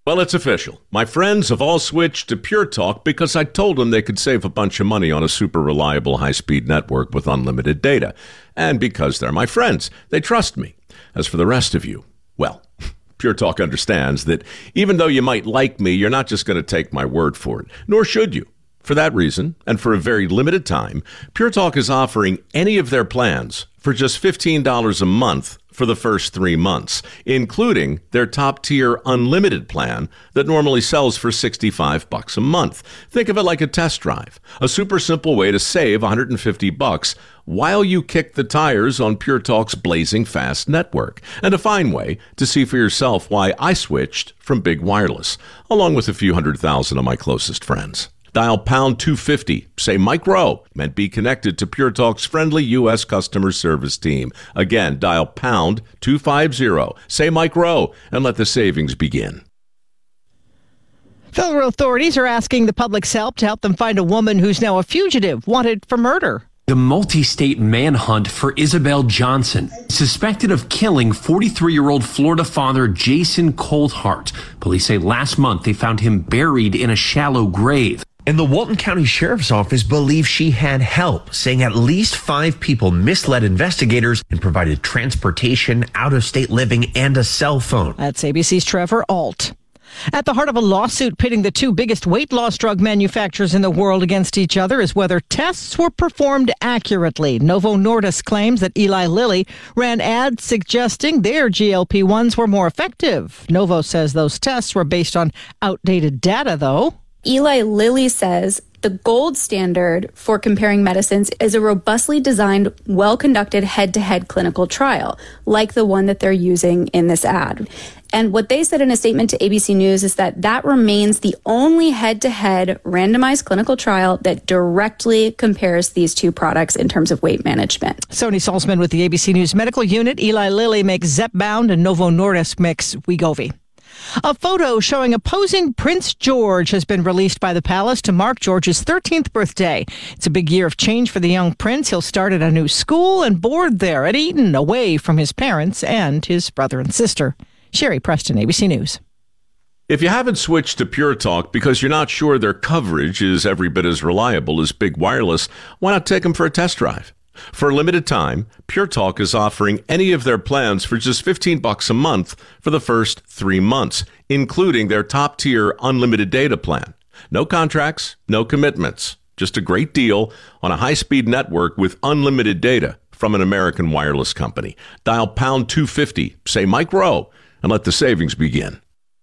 Well, it's official. My friends have all switched to Pure Talk because I told them they could save a bunch of money on a super reliable high-speed network with unlimited data. And because they're my friends, they trust me. As for the rest of you, well, Pure Talk understands that even though you might like me, you're not just going to take my word for it, nor should you. For that reason, and for a very limited time, Pure Talk is offering any of their plans for just $15 a month for the first 3 months, including their top-tier unlimited plan that normally sells for $65 a month. Think of it like a test drive, a super simple way to save $150 while you kick the tires on Pure Talk's blazing fast network, and a fine way to see for yourself why I switched from Big Wireless, along with a few 100,000 of my closest friends. Dial pound 250, say Mike Rowe, and be connected to Pure Talk's friendly U.S. customer service team. Again, dial pound 250, say Mike Rowe, and let the savings begin. Federal authorities are asking the public's help to help them find a woman who's now a fugitive, wanted for murder. The multi-state manhunt for Isabel Johnson, suspected of killing 43-year-old Florida father Jason Coulthart. Police say last month they found him buried in a shallow grave. And the Walton County Sheriff's Office believes she had help, saying at least 5 people misled investigators and provided transportation, out-of-state living, and a cell phone. That's ABC's Trevor Ault. At the heart of a lawsuit pitting the 2 biggest weight loss drug manufacturers in the world against each other is whether tests were performed accurately. Novo Nordisk claims that Eli Lilly ran ads suggesting their GLP-1s were more effective. Novo says those tests were based on outdated data, though. Eli Lilly says the gold standard for comparing medicines is a robustly designed, well-conducted head-to-head clinical trial, like the one that they're using in this ad. And what they said in a statement to ABC News is that remains the only head-to-head randomized clinical trial that directly compares these 2 products in terms of weight management. Sony Salzman with the ABC News Medical Unit. Eli Lilly makes Zepbound and Novo Nordisk makes Wegovy. A photo showing a posing Prince George has been released by the palace to mark George's 13th birthday. It's a big year of change for the young prince. He'll start at a new school and board there at Eton, away from his parents and his brother and sister. Sherry Preston, ABC News. If you haven't switched to Pure Talk because you're not sure their coverage is every bit as reliable as Big Wireless, why not take them for a test drive? For a limited time, Pure Talk is offering any of their plans for just $15 a month for the first 3 months, including their top-tier unlimited data plan. No contracts, no commitments, just a great deal on a high-speed network with unlimited data from an American wireless company. Dial pound 250, say Mike Rowe, and let the savings begin.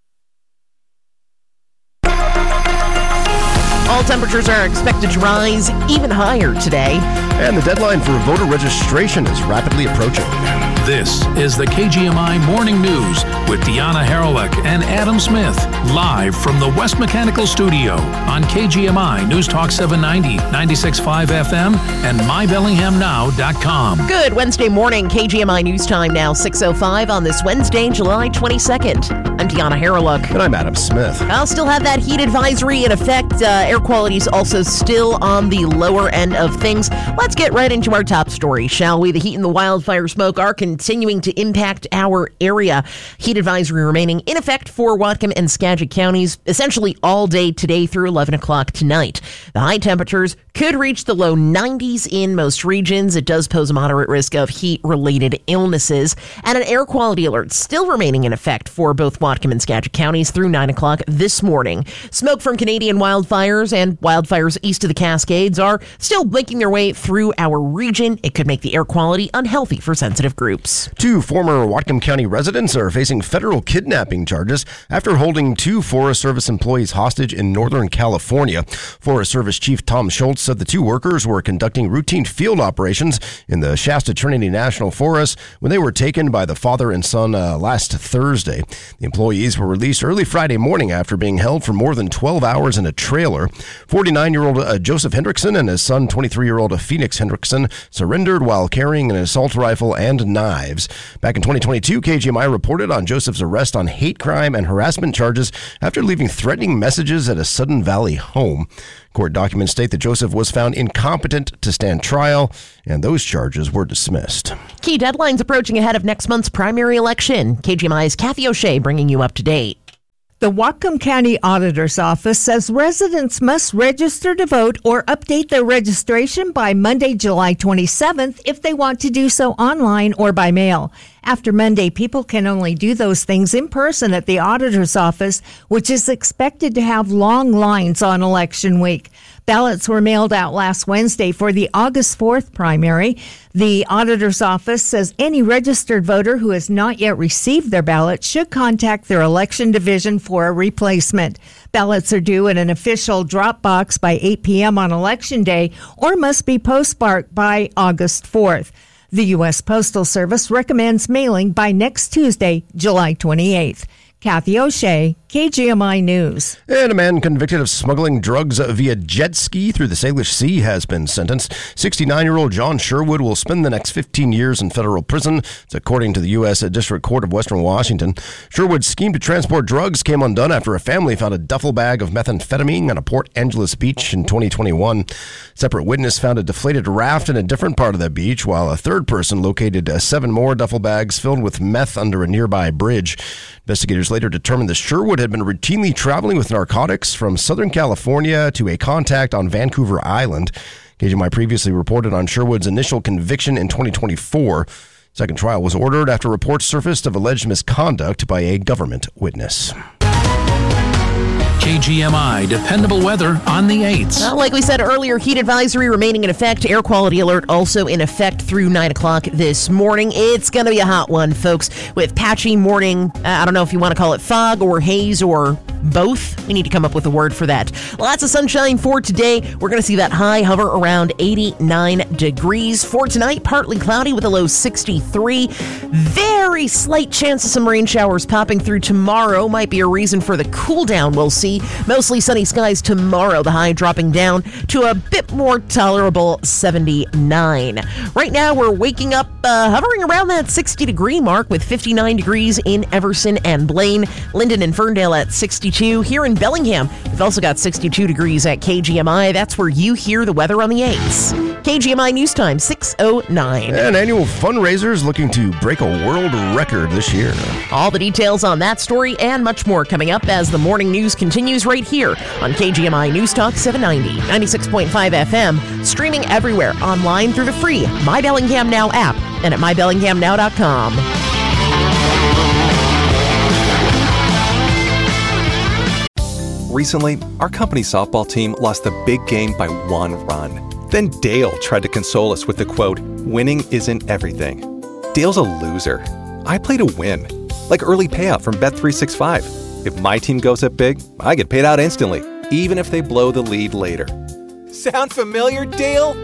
All temperatures are expected to rise even higher today. And the deadline for voter registration is rapidly approaching. This is the KGMI Morning News with Deanna Haralick and Adam Smith, live from the West Mechanical Studio on KGMI News Talk 790, 96.5 FM, and MyBellinghamNow.com. Good Wednesday morning, KGMI News Time now, 6:05 on this Wednesday, July 22nd. I'm Deanna Haralick. And I'm Adam Smith. I'll still have that heat advisory in effect. Air quality is also still on the lower end of things. Let's get right into our top story, shall we? The heat and the wildfire smoke are continuing to impact our area. Heat advisory remaining in effect for Whatcom and Skagit counties essentially all day today through 11 o'clock tonight. The high temperatures could reach the low 90s in most regions. It does pose a moderate risk of heat-related illnesses. And an air quality alert still remaining in effect for both Whatcom and Skagit counties through 9 o'clock this morning. Smoke from Canadian wildfires and wildfires east of the Cascades are still making their way through our region. It could make the air quality unhealthy for sensitive groups. 2 former Whatcom County residents are facing federal kidnapping charges after holding 2 Forest Service employees hostage in Northern California. Forest Service Chief Tom Schultz said the 2 workers were conducting routine field operations in the Shasta Trinity National Forest when they were taken by the father and son last Thursday. The employees were released early Friday morning after being held for more than 12 hours in a trailer. 49-year-old Joseph Hendrickson and his son, 23-year-old Phoenix Hendrickson, surrendered while carrying an assault rifle and knives. Back in 2022, KGMI reported on Joseph's arrest on hate crime and harassment charges after leaving threatening messages at a Sudden Valley home. Court documents state that Joseph was found incompetent to stand trial, and those charges were dismissed. Key deadlines approaching ahead of next month's primary election. KGMI's Kathy O'Shea bringing you up to date. The Whatcom County Auditor's Office says residents must register to vote or update their registration by Monday, July 27th if they want to do so online or by mail. After Monday, people can only do those things in person at the auditor's office, which is expected to have long lines on election week. Ballots were mailed out last Wednesday for the August 4th primary. The auditor's office says any registered voter who has not yet received their ballot should contact their election division for a replacement. Ballots are due in an official drop box by 8 p.m. on Election Day or must be postmarked by August 4th. The U.S. Postal Service recommends mailing by next Tuesday, July 28th. Kathy O'Shea, KGMI News. And a man convicted of smuggling drugs via jet ski through the Salish Sea has been sentenced. 69-year-old John Sherwood will spend the next 15 years in federal prison. It's according to the U.S. District Court of Western Washington. Sherwood's scheme to transport drugs came undone after a family found a duffel bag of methamphetamine on a Port Angeles beach in 2021. Separate witness found a deflated raft in a different part of the beach, while a third person located 7 more duffel bags filled with meth under a nearby bridge. Investigators later determined that Sherwood had been routinely traveling with narcotics from Southern California to a contact on Vancouver Island. KGMI previously reported on Sherwood's initial conviction in 2024. Second trial was ordered after reports surfaced of alleged misconduct by a government witness. KGMI dependable weather on the 8s. Well, like we said earlier, heat advisory remaining in effect. Air quality alert also in effect through 9 o'clock this morning. It's going to be a hot one, folks, with patchy morning. I don't know if you want to call it fog or haze or both. We need to come up with a word for that. Lots of sunshine for today. We're going to see that high hover around 89 degrees. For tonight, partly cloudy with a low 63. Very slight chance of some rain showers popping through tomorrow. Might be a reason for the cool down we'll see. Mostly sunny skies tomorrow, the high dropping down to a bit more tolerable 79. Right now, we're waking up hovering around that 60-degree mark with 59 degrees in Everson and Blaine. Linden and Ferndale at 62. Here in Bellingham, we've also got 62 degrees at KGMI. That's where you hear the weather on the 8s. KGMI News Time, 6:09. And annual fundraisers looking to break a world record this year. All the details on that story and much more coming up as the morning news continues right here on KGMI News Talk 790, 96.5 FM, streaming everywhere online through the free My Bellingham Now app and at mybellinghamnow.com. Recently, our company softball team lost the big game by 1 run. Then Dale tried to console us with the quote, "Winning isn't everything." Dale's a loser. I play to win, like early payout from Bet365. If my team goes up big, I get paid out instantly, even if they blow the lead later. Sound familiar, Dale?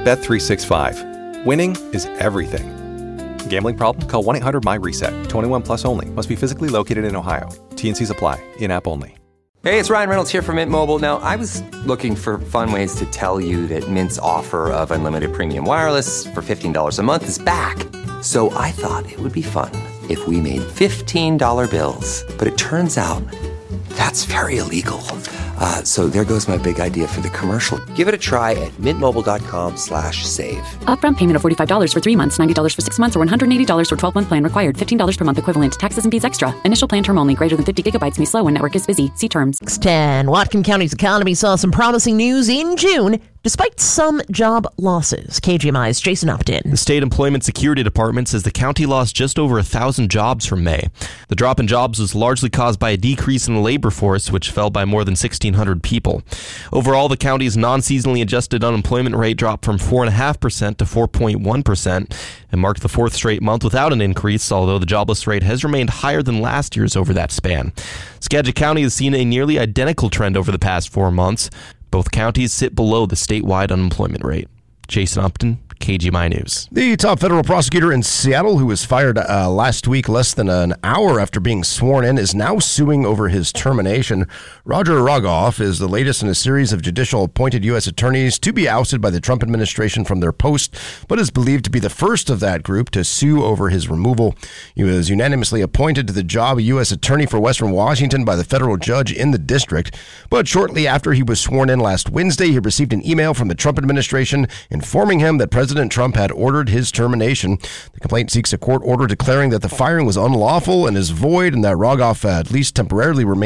Bet365. Winning is everything. Gambling problem? Call 1-800-MY-RESET. 21 plus only. Must be physically located in Ohio. T&Cs apply. In-app only. Hey, it's Ryan Reynolds here from Mint Mobile. Now, I was looking for fun ways to tell you that Mint's offer of unlimited premium wireless for $15 a month is back. So I thought it would be fun if we made $15 bills. But it turns out that's very illegal. So there goes my big idea for the commercial. Give it a try at mintmobile.com/save. Upfront payment of $45 for 3 months, $90 for 6 months, or $180 for 12-month plan required. $15 per month equivalent. Taxes and fees extra. Initial plan term only. Greater than 50 gigabytes may slow when network is busy. See terms. 6:10. Whatcom County's economy saw some promising news in June, despite some job losses. KGMI's Jason Upton. The State Employment Security Department says the county lost just over 1,000 jobs from May. The drop in jobs was largely caused by a decrease in the labor force, which fell by more than 1,600 people. Overall, the county's non-seasonally adjusted unemployment rate dropped from 4.5% to 4.1% and marked the 4th straight month without an increase, although the jobless rate has remained higher than last year's over that span. Skagit County has seen a nearly identical trend over the past 4 months. Both counties sit below the statewide unemployment rate. Jason Upton, KGMI News. The top federal prosecutor in Seattle, who was fired last week less than an hour after being sworn in, is now suing over his termination. Roger Rogoff is the latest in a series of judicial-appointed U.S. attorneys to be ousted by the Trump administration from their post, but is believed to be the first of that group to sue over his removal. He was unanimously appointed to the job of U.S. attorney for Western Washington by the federal judge in the district, but shortly after he was sworn in last Wednesday, he received an email from the Trump administration informing him that President Trump had ordered his termination. The complaint seeks a court order declaring that the firing was unlawful and is void, and that Rogoff at least temporarily remains